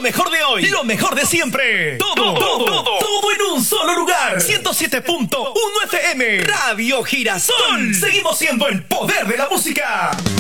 mejor de hoy, lo mejor de siempre. Todo en un solo lugar. 107.1 FM. Radio Girasol. Seguimos siendo el poder de la música.